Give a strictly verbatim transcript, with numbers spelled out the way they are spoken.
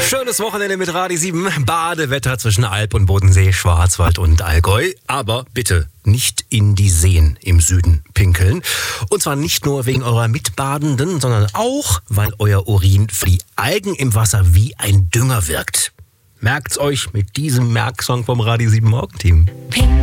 Schönes Wochenende mit Radio sieben. Badewetter zwischen Alp und Bodensee, Schwarzwald und Allgäu. Aber bitte nicht in die Seen im Süden pinkeln. Und zwar nicht nur wegen eurer Mitbadenden, sondern auch, weil euer Urin für die Algen im Wasser wie ein Dünger wirkt. Merkt's euch mit diesem Merksong vom Radio sieben Morgenteam.